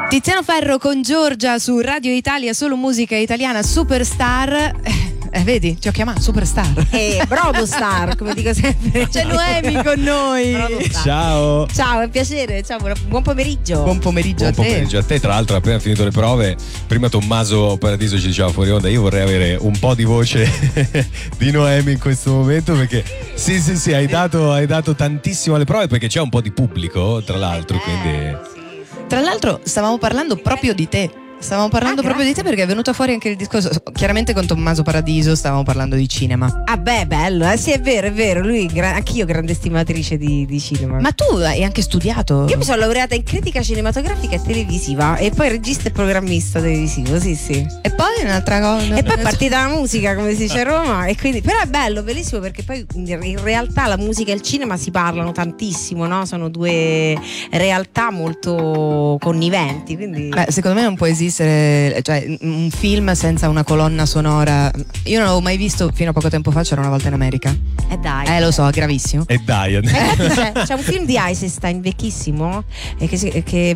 Tiziano Ferro con Giorgia su Radio Italia, solo musica italiana, Superstar. Vedi, ti ho chiamato Superstar. Brodostar, come dico sempre. C'è Noemi con noi. Ciao. Ciao, è un piacere. Ciao, buon pomeriggio. Buon pomeriggio a te. Buon pomeriggio a te. Tra l'altro, appena finito le prove, prima Tommaso Paradiso ci diceva fuori onda: io vorrei avere un po' di voce di Noemi in questo momento, perché sì, hai dato tantissimo alle prove, perché c'è un po' di pubblico, tra l'altro, quindi. Tra l'altro stavamo parlando proprio di te. Stavamo parlando proprio di te, perché è venuto fuori anche il discorso. Chiaramente con Tommaso Paradiso stavamo parlando di cinema. Ah beh, bello, sì, è vero. Lui, anch'io grande stimatrice di cinema. Ma tu hai anche studiato? Io mi sono laureata in critica cinematografica e televisiva, e poi regista e programmista televisivo, sì. E poi un'altra cosa. E poi è partita la musica, come si dice a Roma, e quindi, però è bello, bellissimo, perché poi in realtà la musica e il cinema si parlano tantissimo, no? Sono due realtà molto conniventi, quindi. Beh, secondo me non può esistere, cioè, un film senza una colonna sonora. Io non l'avevo mai visto fino a poco tempo fa, c'era una volta in America. Dai. Lo so, è gravissimo. E dai. C'è un film di Eisenstein vecchissimo che